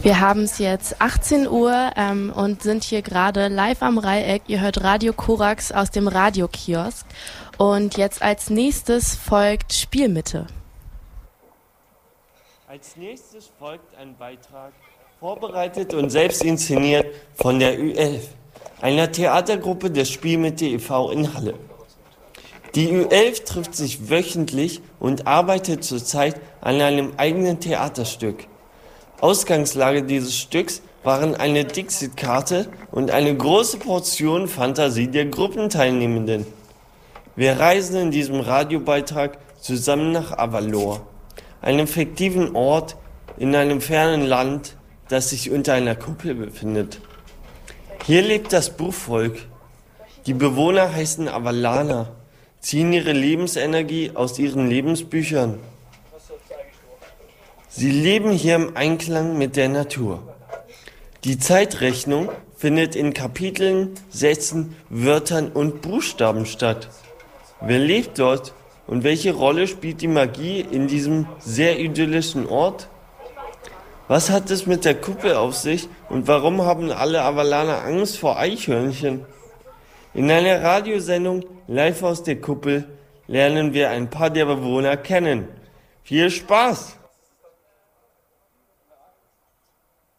Wir haben es jetzt 18 Uhr und sind hier gerade live am Dreieck. Ihr hört Radio Korax aus dem Radiokiosk. Und jetzt als nächstes folgt Spielmitte. Als nächstes folgt ein Beitrag, vorbereitet und selbst inszeniert von der Ü11, einer Theatergruppe des Spielmitte e.V. in Halle. Die Ü11 trifft sich wöchentlich und arbeitet zurzeit an einem eigenen Theaterstück. Ausgangslage dieses Stücks waren eine Dixit-Karte und eine große Portion Fantasie der Gruppenteilnehmenden. Wir reisen in diesem Radiobeitrag zusammen nach Avalor, einem fiktiven Ort in einem fernen Land, das sich unter einer Kuppel befindet. Hier lebt das Buchvolk. Die Bewohner heißen Avalaner, ziehen ihre Lebensenergie aus ihren Lebensbüchern. Sie leben hier im Einklang mit der Natur. Die Zeitrechnung findet in Kapiteln, Sätzen, Wörtern und Buchstaben statt. Wer lebt dort und welche Rolle spielt die Magie in diesem sehr idyllischen Ort? Was hat es mit der Kuppel auf sich und warum haben alle Avalaner Angst vor Eichhörnchen? In einer Radiosendung live aus der Kuppel lernen wir ein paar der Bewohner kennen. Viel Spaß!